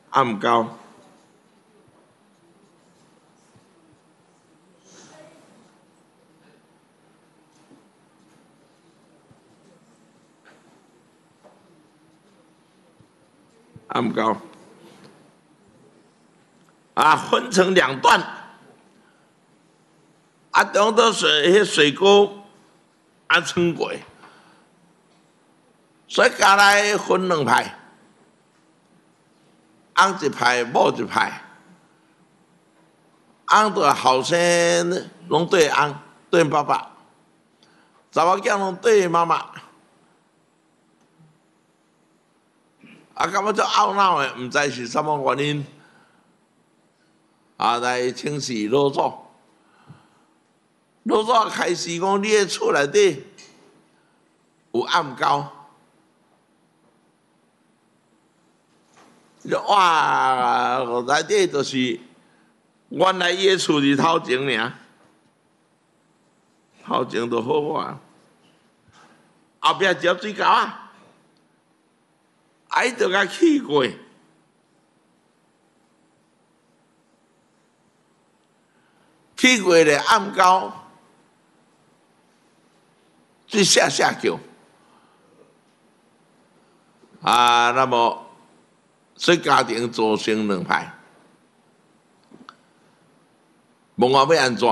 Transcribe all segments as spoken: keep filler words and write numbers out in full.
暗高。暗高，啊，分成两段，啊，中到水迄水沟啊穿过，所以加来分两派，翁一派，某一派，翁对后生拢对翁对爸爸，查某囝拢对妈妈。啊，感觉足懊恼的，毋知是什么原因，啊，来请示老祖。老祖开始讲，你的厝内底有暗沟，哇，内底就是原来伊的厝是头前尔，头前就好啊，后壁一条水沟啊。啊！伊就甲去过，去过咧暗沟，去下下叫啊。那么，所以家庭组成两派，问我要安怎？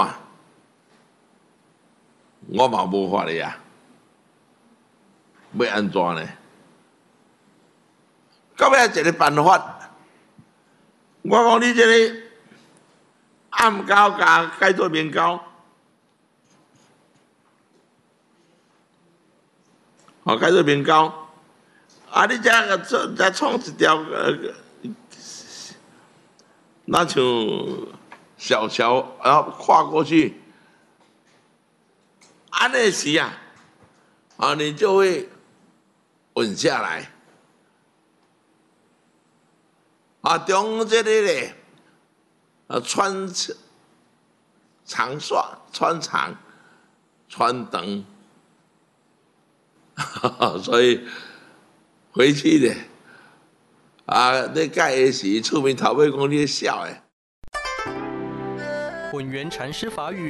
我嘛无法咧啊，要安怎呢？到尾一个办法，我讲你这个暗沟加改做明沟，好改做明沟，啊，你再个做再创一条呃，那像小桥，然后跨过去，安尼时啊，啊，你就会稳下来。啊，中这里咧，啊穿长刷穿长穿长，所以回去咧，啊，你改的时厝边头尾讲你笑诶。 混元禅师法语。